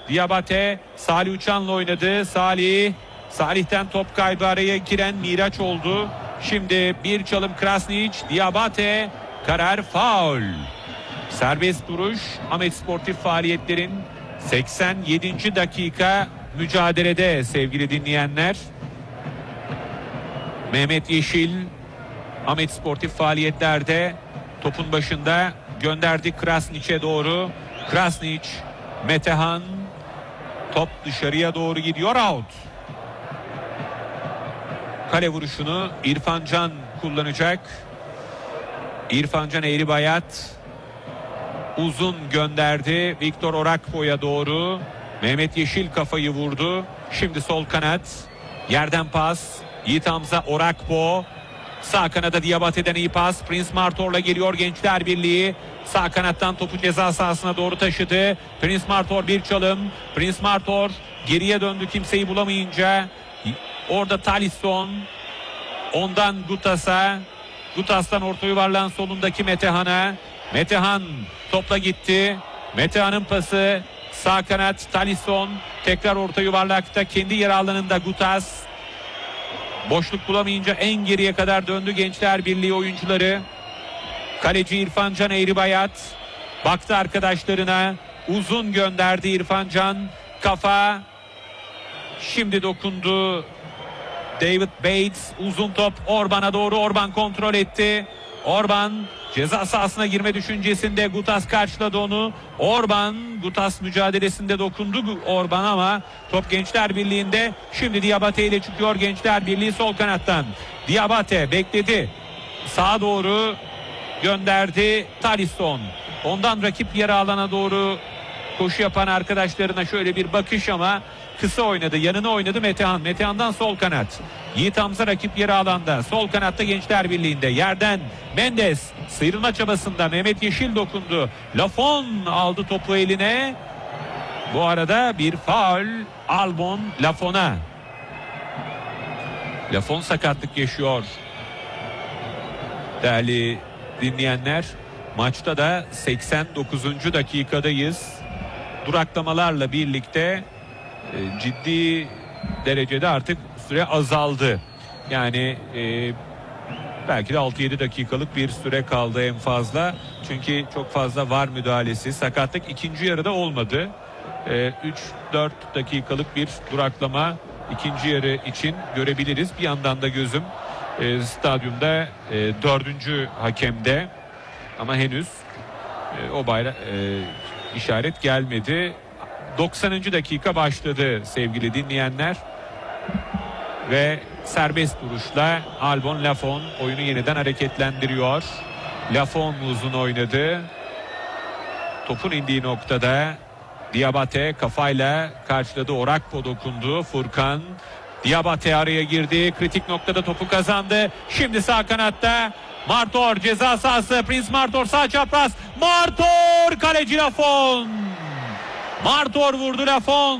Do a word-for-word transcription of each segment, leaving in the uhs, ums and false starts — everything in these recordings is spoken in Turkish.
Diabate Salih Uçan'la oynadı. Salih Salih'ten top kaybı, araya giren Miraç oldu. Şimdi bir çalım Krasnić, Diabate, karar faul. Serbest duruş. Ahmet Sportif faaliyetlerin seksen yedinci dakika mücadelede sevgili dinleyenler. Mehmet Yeşil Ahmet Sportif faaliyetlerde topun başında, gönderdi Krasnić'e doğru. Krasnić, Metehan, top dışarıya doğru gidiyor, out. Kale vuruşunu İrfan Can kullanacak. İrfan Can Eğribayat uzun gönderdi Viktor Orakpo'ya doğru. Mehmet Yeşil kafayı vurdu. Şimdi sol kanat, yerden pas. Yiğit Hamza, Orakpo. Sağ kanada Diabate'den iyi pas. Prince Martor'la geliyor Gençler Birliği. Sağ kanattan topu ceza sahasına doğru taşıdı. Prince Martor bir çalım. Prince Martor geriye döndü kimseyi bulamayınca. Orada Talisson. Ondan Gutas'a. Gutas'tan orta yuvarlağın solundaki Metehan'a. Metehan topla gitti. Metehan'ın pası. Sağ kanat Talisson. Tekrar orta yuvarlakta kendi yer alanında Gutas. Boşluk bulamayınca en geriye kadar döndü Gençler Birliği oyuncuları. Kaleci İrfan Can Eğribayat baktı arkadaşlarına. Uzun gönderdi İrfan Can. Kafa. Şimdi dokundu David Bates. Uzun top Orban'a doğru. Orban kontrol etti. Orban ceza sahasına girme düşüncesinde. Gutas karşıladı onu. Orban Gutas mücadelesinde dokundu Orban ama top Gençler Birliği'nde. Şimdi Diabate ile çıkıyor Gençler Birliği sol kanattan. Diabate bekledi. Sağa doğru gönderdi Talisson. Ondan rakip yarı alana doğru koşu yapan arkadaşlarına şöyle bir bakış ama kısa oynadı. Yanına oynadı Metehan. Metehan'dan sol kanat. Yiğit Hamza rakip yarı alanda. Sol kanatta Gençler Birliği'nde. Yerden Mendes sıyrılma çabasında. Mehmet Yeşil dokundu. Lafon aldı topu eline. Bu arada bir faul Albon Lafon'a. Lafon sakatlık yaşıyor. Değerli dinleyenler, maçta da seksen dokuzuncu dakikadayız. Duraklamalarla birlikte e, ciddi derecede artık süre azaldı. Yani e, belki de altı yedi dakikalık bir süre kaldı en fazla. Çünkü çok fazla var müdahalesi. Sakatlık ikinci yarıda olmadı. E, üç dört dakikalık bir duraklama ikinci yarı için görebiliriz. Bir yandan da gözüm e, stadyumda e, dördüncü hakemde. Ama henüz e, o bayrak e, işaret gelmedi. doksanıncı dakika başladı sevgili dinleyenler. Ve serbest duruşla Albon Lafon oyunu yeniden hareketlendiriyor. Lafon uzun oynadı. Topun indiği noktada Diabate kafayla karşıladı. Orakpo dokundu. Furkan. Diabate araya girdi. Kritik noktada topu kazandı. Şimdi sağ kanatta Martor ceza sahası. Prince Martor sağ çapraz. Martor, kaleci Lafon. Martor vurdu Lafon.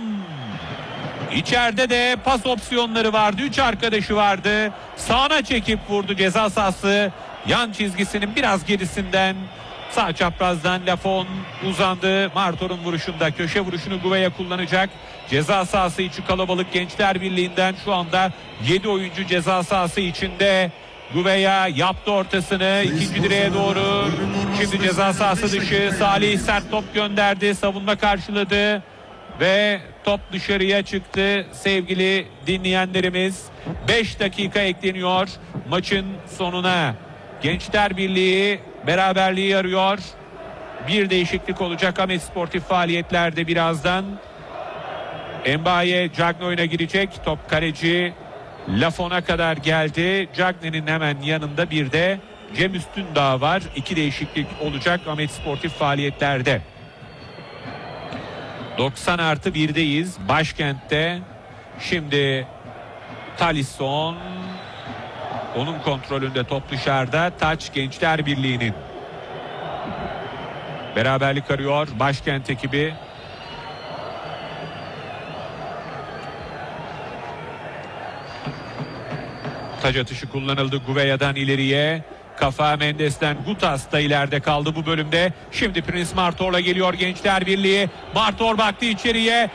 İçeride de pas opsiyonları vardı. Üç arkadaşı vardı. Sağına çekip vurdu ceza sahası. Yan çizgisinin biraz gerisinden. Sağ çaprazdan Lafon uzandı. Martor'un vuruşunda köşe vuruşunu Gouveia kullanacak. Ceza sahası içi kalabalık Gençler Birliği'nden şu anda yedi oyuncu ceza sahası içinde. Gouveia yaptı ortasını ikinci direğe doğru. Şimdi ceza sahası dışı. Salih sert top gönderdi. Savunma karşıladı. Ve top dışarıya çıktı sevgili dinleyenlerimiz. beş dakika ekleniyor maçın sonuna. Gençler Birliği beraberliği arıyor. Bir değişiklik olacak Ahmet Sportif faaliyetlerde birazdan. Mbaye Cagne oyuna girecek. Top kaleci Lafon'a kadar geldi. Cagne'nin hemen yanında bir de Cem Üstündağ var. İki değişiklik olacak Ahmet Sportif faaliyetlerde. doksan artı birdeyiz başkentte. Şimdi Talisson, onun kontrolünde top dışarıda. Taç Gençler Birliği'nin. Beraberlik arıyor başkent ekibi. Taç atışı kullanıldı Gouveia'dan ileriye. Kafa Mendes'ten, Gutas da ileride kaldı bu bölümde. Şimdi Prince Martor'la geliyor Gençler Birliği. Martor baktı içeriye.